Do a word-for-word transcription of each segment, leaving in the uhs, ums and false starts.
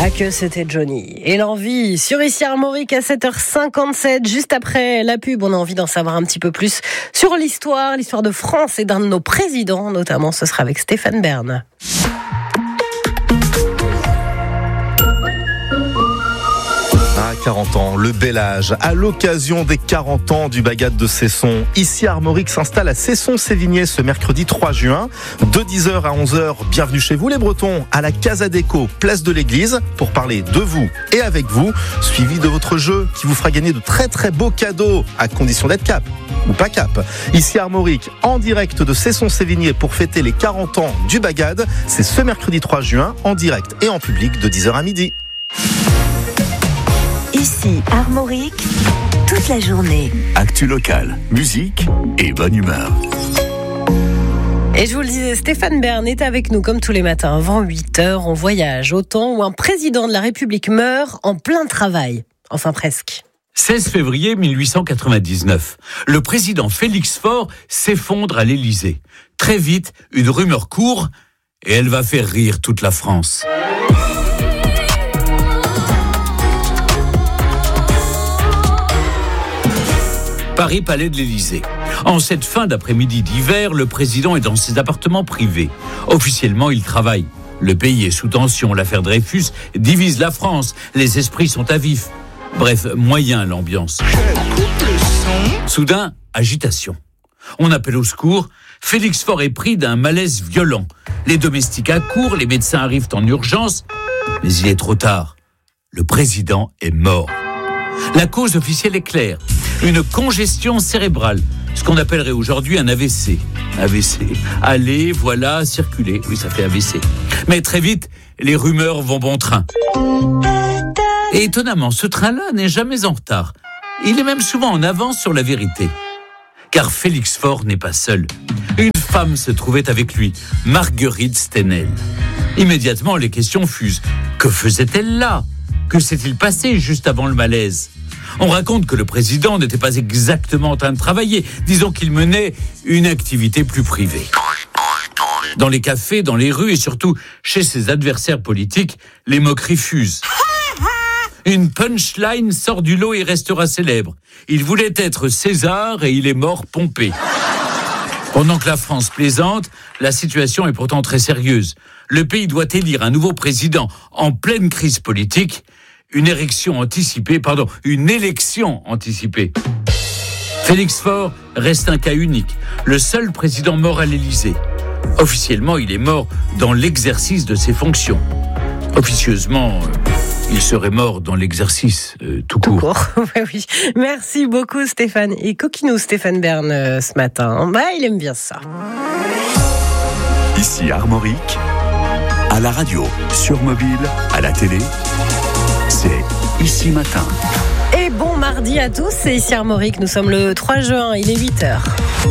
Ah que c'était Johnny. Et l'envie sur Ici Armorique à sept heures cinquante-sept, juste après la pub, on a envie d'en savoir un petit peu plus sur l'histoire, l'histoire de France et d'un de nos présidents, notamment ce sera avec Stéphane Bern. quarante ans, le bel âge. À l'occasion des quarante ans du Bagad de Cesson, Ici Armorique s'installe à Cesson-Sévigné ce mercredi trois juin. De dix heures à onze heures, bienvenue chez vous les Bretons, à la Casa Déco, place de l'église, pour parler de vous et avec vous, suivi de votre jeu qui vous fera gagner de très très beaux cadeaux, à condition d'être cap ou pas cap. Ici Armorique, en direct de Cesson-Sévigné pour fêter les quarante ans du Bagad. C'est ce mercredi trois juin, en direct et en public de dix heures à midi. Ici Armorique, toute la journée. Actu locale, musique et bonne humeur. Et je vous le disais, Stéphane Bern est avec nous comme tous les matins avant huit heures. On voyage au temps où un président de la République meurt en plein travail. Enfin presque. seize février mille huit cent quatre-vingt-dix-neuf, le président Félix Faure s'effondre à l'Élysée. Très vite, une rumeur court et elle va faire rire toute la France. Paris, palais de l'Élysée. En cette fin d'après-midi d'hiver, le président est dans ses appartements privés. Officiellement, il travaille. Le pays est sous tension. L'affaire Dreyfus divise la France. Les esprits sont à vif. Bref, moyen l'ambiance. Soudain, agitation. On appelle au secours. Félix Faure est pris d'un malaise violent. Les domestiques accourent, les médecins arrivent en urgence. Mais il est trop tard. Le président est mort. La cause officielle est claire. Une congestion cérébrale, ce qu'on appellerait aujourd'hui un A V C. A V C. Aller, voilà, circuler. Oui, ça fait A V C. Mais très vite, les rumeurs vont bon train. Et étonnamment, ce train-là n'est jamais en retard. Il est même souvent en avance sur la vérité. Car Félix Faure n'est pas seul. Une femme se trouvait avec lui, Marguerite Stenel. Immédiatement, les questions fusent. Que faisait-elle là ? Que s'est-il passé juste avant le malaise ? On raconte que le président n'était pas exactement en train de travailler. Disons qu'il menait une activité plus privée. Dans les cafés, dans les rues et surtout chez ses adversaires politiques, les moqueries fusent. Une punchline sort du lot et restera célèbre. Il voulait être César et il est mort Pompée. Pendant que la France plaisante, la situation est pourtant très sérieuse. Le pays doit élire un nouveau président en pleine crise politique. Une érection anticipée, pardon, une élection anticipée. Félix Faure reste un cas unique, le seul président mort à l'Élysée. Officiellement, il est mort dans l'exercice de ses fonctions. Officieusement, euh, il serait mort dans l'exercice euh, tout court. Tout court, oui. Merci beaucoup Stéphane. Et coquinou Stéphane Bern euh, ce matin. Bah, il aime bien ça. Ici Armorique, à la radio, sur mobile, à la télé. C'est Ici Matin. Et bon mardi à tous, c'est Ici Armorique. Nous sommes le trois juin, il est huit heures.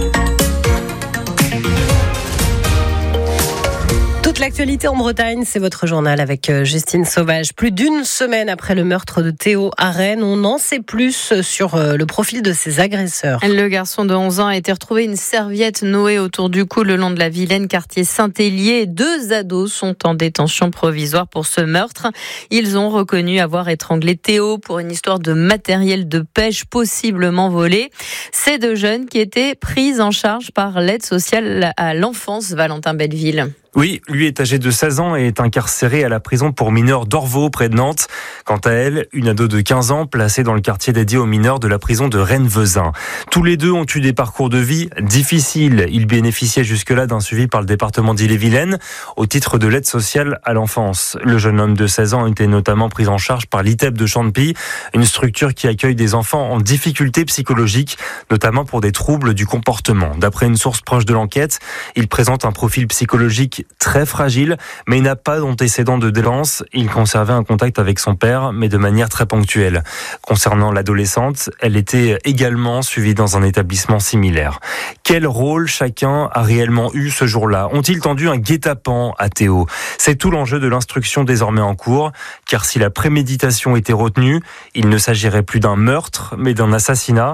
Toute l'actualité en Bretagne, c'est votre journal avec Justine Sauvage. Plus d'une semaine après le meurtre de Théo à Rennes, on en sait plus sur le profil de ses agresseurs. Le garçon de onze ans a été retrouvé une serviette nouée autour du cou le long de la Vilaine, quartier Saint-Hélier. Deux ados sont en détention provisoire pour ce meurtre. Ils ont reconnu avoir étranglé Théo pour une histoire de matériel de pêche possiblement volé. Ces deux jeunes qui étaient pris en charge par l'aide sociale à l'enfance, Valentin Belleville. Oui, lui est âgé de seize ans et est incarcéré à la prison pour mineurs d'Orvaux, près de Nantes. Quant à elle, une ado de quinze ans, placée dans le quartier dédié aux mineurs de la prison de Rennes-Vezin. Tous les deux ont eu des parcours de vie difficiles. Ils bénéficiaient jusque-là d'un suivi par le département d'Ille-et-Vilaine au titre de l'aide sociale à l'enfance. Le jeune homme de seize ans était notamment pris en charge par l'I T E P de Chantepie, une structure qui accueille des enfants en difficulté psychologique, notamment pour des troubles du comportement. D'après une source proche de l'enquête, il présente un profil psychologique très fragile, mais il n'a pas d'antécédent de délinquance. Il conservait un contact avec son père, mais de manière très ponctuelle. Concernant l'adolescente, elle était également suivie dans un établissement similaire. Quel rôle chacun a réellement eu ce jour-là ? Ont-ils tendu un guet-apens à Théo ? C'est tout l'enjeu de l'instruction désormais en cours, car si la préméditation était retenue, il ne s'agirait plus d'un meurtre, mais d'un assassinat.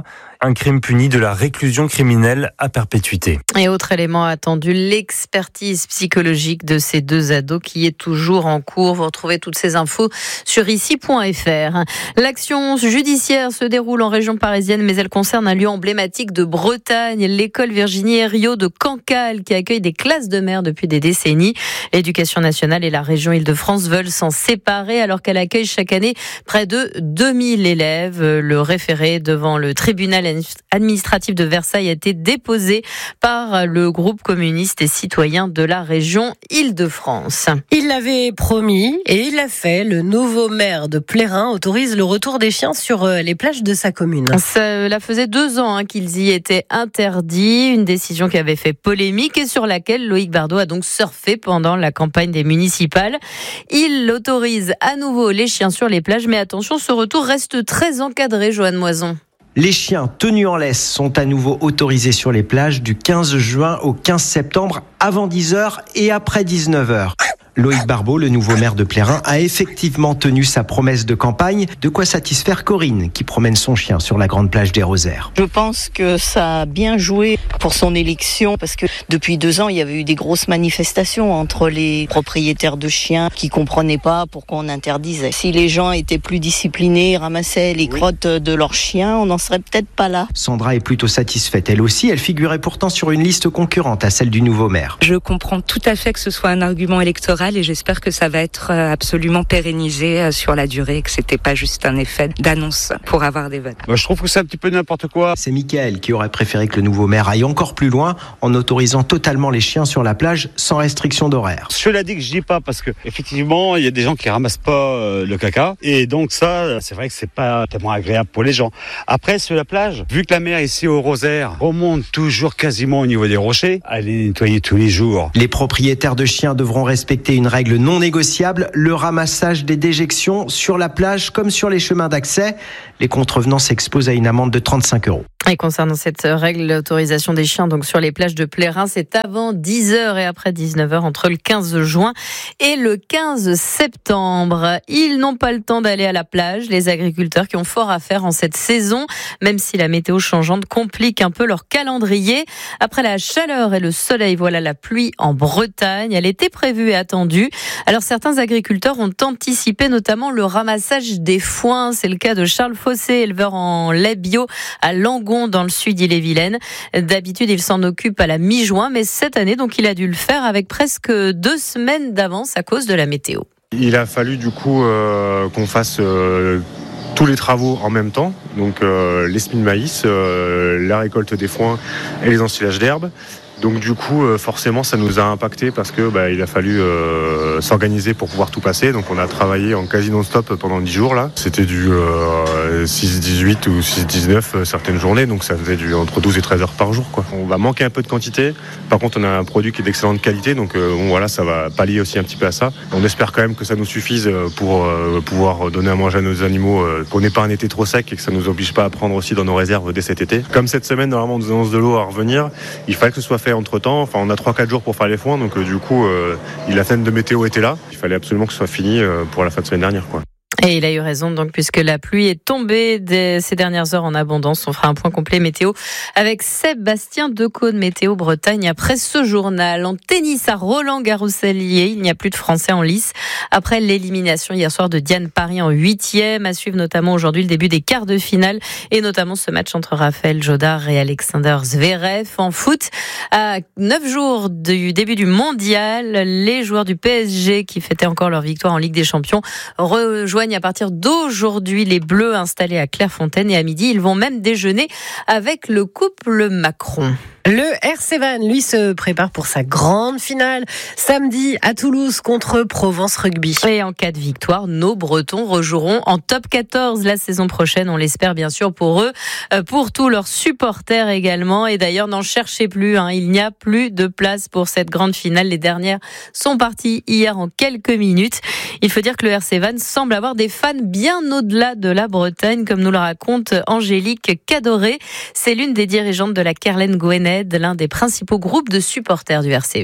un crime puni de la réclusion criminelle à perpétuité. Et autre élément attendu, l'expertise psychologique de ces deux ados qui est toujours en cours. Vous retrouvez toutes ces infos sur ici point f r. L'action judiciaire se déroule en région parisienne, mais elle concerne un lieu emblématique de Bretagne, l'école Virginie Herriot de Cancale, qui accueille des classes de mer depuis des décennies. L'éducation nationale et la région Île-de-France veulent s'en séparer alors qu'elle accueille chaque année près de deux mille élèves. Le référé devant le tribunal administratif de Versailles a été déposé par le groupe communiste et citoyen de la région Île-de-France. Il l'avait promis et il l'a fait. Le nouveau maire de Plérin autorise le retour des chiens sur les plages de sa commune. Cela faisait deux ans hein, qu'ils y étaient interdits, une décision qui avait fait polémique et sur laquelle Loïc Bardot a donc surfé pendant la campagne des municipales. Il autorise à nouveau les chiens sur les plages, mais attention, ce retour reste très encadré, Joanne Moison. Les chiens tenus en laisse sont à nouveau autorisés sur les plages du quinze juin au quinze septembre, avant dix heures et après dix-neuf heures. Loïc Bardot, le nouveau maire de Plérin, a effectivement tenu sa promesse de campagne, de quoi satisfaire Corinne, qui promène son chien sur la grande plage des Rosaires. Je pense que ça a bien joué pour son élection, parce que depuis deux ans, il y avait eu des grosses manifestations entre les propriétaires de chiens qui comprenaient pas pourquoi on interdisait. Si les gens étaient plus disciplinés, ramassaient les crottes de leurs chiens, on n'en serait peut-être pas là. Sandra est plutôt satisfaite, elle aussi. Elle figurait pourtant sur une liste concurrente à celle du nouveau maire. Je comprends tout à fait que ce soit un argument électoral et j'espère que ça va être absolument pérennisé sur la durée, que c'était pas juste un effet d'annonce pour avoir des votes. Bah, je trouve que c'est un petit peu n'importe quoi. C'est Mickaël qui aurait préféré que le nouveau maire aille encore plus loin en autorisant totalement les chiens sur la plage sans restriction d'horaire. Cela dit que je dis pas parce que effectivement il y a des gens qui ramassent pas euh, le caca et donc ça c'est vrai que c'est pas tellement agréable pour les gens. Après sur la plage, vu que la mer ici au Rosaire remonte toujours quasiment au niveau des rochers, elle est nettoyée tous les jours. Les propriétaires de chiens devront respecter une règle non négociable, le ramassage des déjections sur la plage comme sur les chemins d'accès. Les contrevenants s'exposent à une amende de trente-cinq euros. Et concernant cette règle, l'autorisation des chiens donc sur les plages de Plérin, c'est avant dix heures et après dix-neuf heures entre le quinze juin et le quinze septembre. Ils n'ont pas le temps d'aller à la plage, les agriculteurs qui ont fort à faire en cette saison, même si la météo changeante complique un peu leur calendrier. Après la chaleur et le soleil, voilà la pluie en Bretagne. Elle était prévue et attendue. Alors certains agriculteurs ont anticipé notamment le ramassage des foins. C'est le cas de Charles Fossé, éleveur en lait bio à Langon, dans le sud d'Ille-et-Vilaine. D'habitude, il s'en occupe à la mi-juin, mais cette année, donc, il a dû le faire avec presque deux semaines d'avance à cause de la météo. Il a fallu du coup euh, qu'on fasse euh, tous les travaux en même temps, donc euh, les semis de maïs, euh, la récolte des foins et les ensilages d'herbe. Donc du coup, euh, forcément, ça nous a impacté parce que bah, il a fallu euh, s'organiser pour pouvoir tout passer. Donc on a travaillé en quasi non-stop pendant dix jours là. C'était du euh, six dix-huit ou six dix-neuf euh, certaines journées, donc ça faisait du entre douze et treize heures par jour, quoi. On va manquer un peu de quantité. Par contre, on a un produit qui est d'excellente qualité, donc euh, bon voilà, ça va pallier aussi un petit peu à ça. On espère quand même que ça nous suffise pour euh, pouvoir donner à manger à nos animaux, euh, qu'on n'ait pas un été trop sec et que ça nous oblige pas à prendre aussi dans nos réserves dès cet été. Comme cette semaine, normalement, on nous annonce de l'eau à revenir. Il fallait que ce soit fait entre temps, enfin on a trois quatre jours pour faire les foins, donc euh, du coup euh, la scène de météo était là, il fallait absolument que ce soit fini euh, pour la fin de semaine dernière, quoi. Et il a eu raison, donc, puisque la pluie est tombée des, ces dernières heures en abondance. On fera un point complet météo avec Sébastien Decaunes, Météo Bretagne, après ce journal. En tennis à Roland-Garros-Allier, il n'y a plus de Français en lice après l'élimination hier soir de Diane Paris en huitième. À suivre notamment aujourd'hui le début des quarts de finale et notamment ce match entre Raphaël Jodard et Alexander Zverev. En foot, à neuf jours du début du mondial, les joueurs du P S G qui fêtaient encore leur victoire en Ligue des Champions rejoignent à partir d'aujourd'hui les Bleus installés à Clairefontaine et à midi, ils vont même déjeuner avec le couple Macron. Le R C Vannes, lui, se prépare pour sa grande finale samedi à Toulouse contre Provence Rugby. Et en cas de victoire, nos Bretons rejoueront en top quatorze la saison prochaine. On l'espère bien sûr pour eux, pour tous leurs supporters également. Et d'ailleurs, n'en cherchez plus, hein, il n'y a plus de place pour cette grande finale. Les dernières sont parties hier en quelques minutes. Il faut dire que le R C Vannes semble avoir des fans bien au-delà de la Bretagne, comme nous le raconte Angélique Cadoré. C'est l'une des dirigeantes de la Kerlen Gwened, l'un des principaux groupes de supporters du R C V.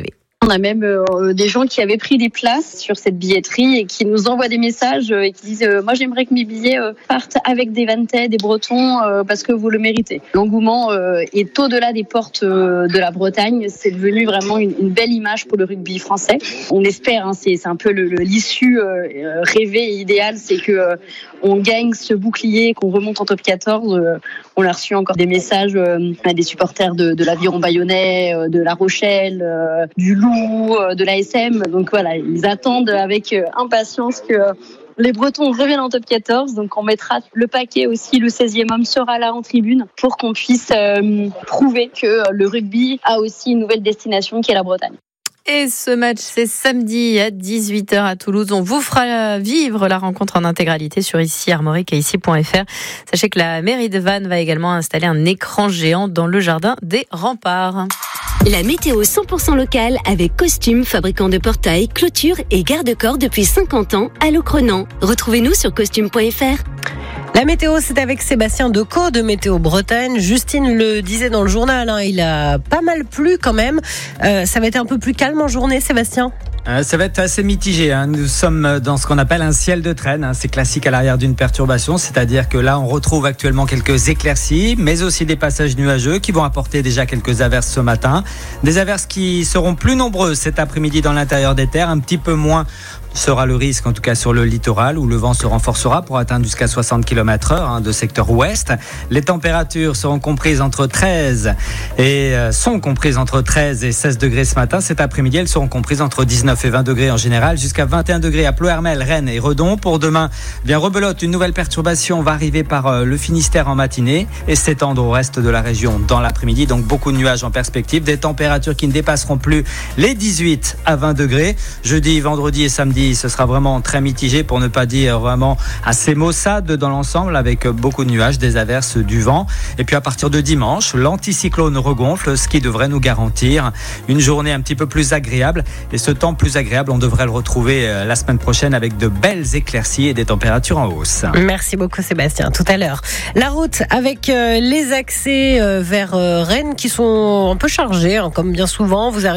On a même euh, des gens qui avaient pris des places sur cette billetterie et qui nous envoient des messages euh, et qui disent euh, moi j'aimerais que mes billets euh, partent avec des Vantais, des Bretons euh, parce que vous le méritez. L'engouement euh, est au-delà des portes euh, de la Bretagne. C'est devenu vraiment une, une belle image pour le rugby français. On espère, hein, c'est, c'est un peu le, le, l'issue euh, rêvée et idéale, c'est que euh, on gagne ce bouclier, qu'on remonte en top quatorze. Euh, on a reçu encore des messages euh, des supporters de, de l'Aviron Bayonnais, euh, de La Rochelle, euh, du Loup, euh, de l'A S M. Donc voilà, ils attendent avec euh, impatience que euh, les Bretons reviennent en top quatorze. Donc on mettra le paquet aussi, le seizième homme sera là en tribune pour qu'on puisse euh, prouver que le rugby a aussi une nouvelle destination qui est la Bretagne. Et ce match, c'est samedi à dix-huit heures à Toulouse. On vous fera vivre la rencontre en intégralité sur ici armorique et ici point f r. Sachez que la mairie de Vannes va également installer un écran géant dans le jardin des remparts. La météo cent pour cent locale avec Costume, fabricant de portails, clôtures et garde-corps depuis cinquante ans à Locronan. Retrouvez-nous sur costume point f r. La météo, c'est avec Sébastien Decaux de Météo Bretagne. Justine le disait dans le journal, hein, il a pas mal plu quand même. Euh, ça va être un peu plus calme en journée, Sébastien ? Euh, ça va être assez mitigé. Hein. Nous sommes dans ce qu'on appelle un ciel de traîne. Hein. C'est classique à l'arrière d'une perturbation, c'est-à-dire que là, on retrouve actuellement quelques éclaircies, mais aussi des passages nuageux qui vont apporter déjà quelques averses ce matin. Des averses qui seront plus nombreuses cet après-midi dans l'intérieur des terres, un petit peu moins sera le risque, en tout cas sur le littoral, où le vent se renforcera pour atteindre jusqu'à soixante kilomètres heure hein, de secteur ouest. Les températures seront comprises entre treize et euh, sont comprises entre treize et seize degrés ce matin. Cet après-midi, elles seront comprises entre dix-neuf et vingt degrés en général, jusqu'à vingt et un degrés à Ploërmel, Rennes et Redon. Pour demain, bien rebelote, une nouvelle perturbation va arriver par euh, le Finistère en matinée et s'étendre au reste de la région dans l'après-midi. Donc beaucoup de nuages en perspective, des températures qui ne dépasseront plus les dix-huit à vingt degrés. Jeudi, vendredi et samedi, ce sera vraiment très mitigé, pour ne pas dire vraiment assez maussade dans l'ensemble, avec beaucoup de nuages, des averses, du vent. Et puis à partir de dimanche, l'anticyclone regonfle, ce qui devrait nous garantir une journée un petit peu plus agréable. Et ce temps plus agréable, on devrait le retrouver la semaine prochaine avec de belles éclaircies et des températures en hausse. Merci beaucoup Sébastien, tout à l'heure. La route avec les accès vers Rennes qui sont un peu chargés, hein, comme bien souvent. Vous